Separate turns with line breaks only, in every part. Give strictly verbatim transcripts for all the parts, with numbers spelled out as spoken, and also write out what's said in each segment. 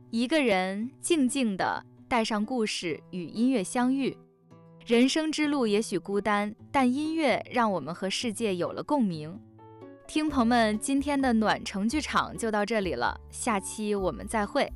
一个人静静地带上故事与音乐相遇，人生之路也许孤单，但音乐让我们和世界有了共鸣。听朋们，今天的暖城剧场就到这里了，下期我们再会。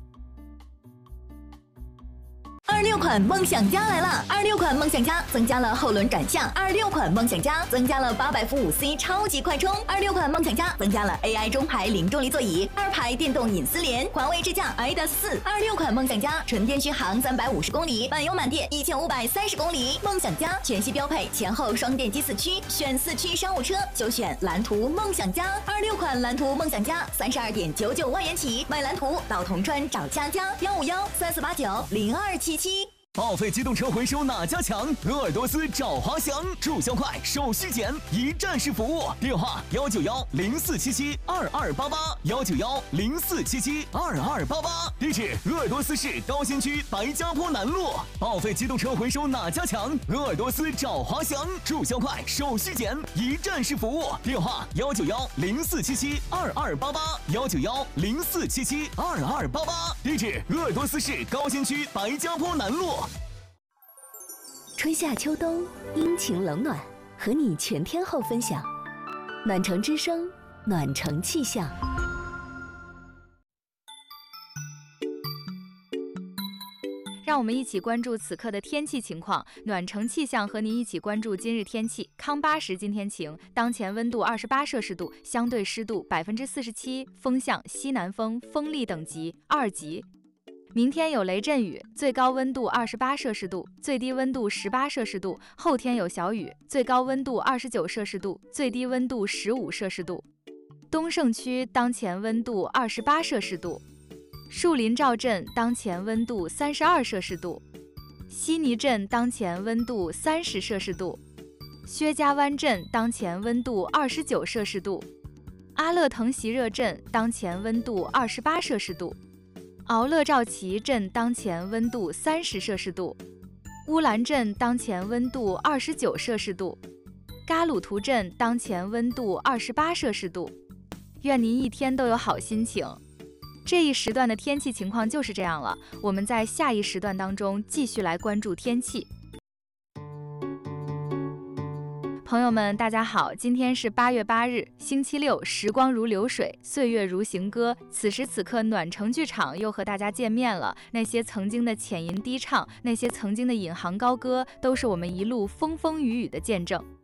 二六款梦想家来了！二六款梦想家增加了后轮转向，二六款梦想家增加了八百伏五 C 超级快充，二六款梦想家增加了 A I 中排零重力座椅，二排电动隐私联，华为智驾 i D A S 四。二六款梦想家纯电续航三百五十公里，满油满电一千五百三十公里。梦想家全系标配前后双电机四驱，选四驱商务车就选蓝图梦想家。二六款蓝图梦想家三十二点九九万元起，买蓝图到铜川找佳佳，幺五幺三四八九零二七七。
报废机动车回收哪家强？鄂尔多斯找华翔，注销快，手续简，一站式服务。电话幺九幺零四七七二二八八幺九幺零四七七二二八八。地址：鄂尔多斯市高新区白家坡南路。报废机动车回收哪家强？鄂尔多斯找华翔，注销快，手续简，一站式服务。电话幺九幺零四七七二二八八幺九幺零四七七二二八八。地址：鄂尔多斯市高新区白家坡南路。
春夏秋冬，阴晴冷暖，和你全天候分享。暖城之声，暖城气象。
让我们一起关注此刻的天气情况。暖城气象和您一起关注今日天气。康巴什今天晴，当前温度二十八摄氏度，相对湿度百分之四十七，风向西南风，风力等级二级。明天有雷阵雨，最高温度二十八摄氏度，最低温度十八摄氏度。后天有小雨，最高温度二十九摄氏度，最低温度十五摄氏度。东胜区当前温度二十八摄氏度，树林赵镇当前温度三十二摄氏度，悉尼镇当前温度三十摄氏度，薛家湾镇当前温度二十九摄氏度，阿勒腾席热镇当前温度二十八摄氏度。敖勒赵旗镇当前温度三十摄氏度，乌兰镇当前温度二十九摄氏度，嘎鲁图镇当前温度二十八摄氏度。愿您一天都有好心情。这一时段的天气情况就是这样了，我们在下一时段当中继续来关注天气。朋友们，大家好，今天是八月八日，星期六，时光如流水，岁月如行歌。此时此刻，暖城剧场又和大家见面了。那些曾经的浅吟低唱，那些曾经的引吭高歌，都是我们一路风风雨雨的见证。